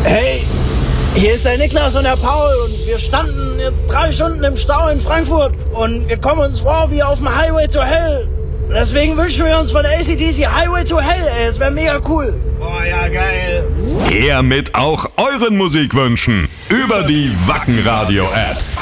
Hey, hier ist der Niklas und der Paul und wir standen jetzt 3 Stunden im Stau in Frankfurt und wir kommen uns vor wie auf dem Highway to Hell. Deswegen wünschen wir uns von AC/DC Highway to Hell, ey. Es wäre mega cool. Boah, ja, geil. Her mit auch euren Musikwünschen über die Wacken Radio App.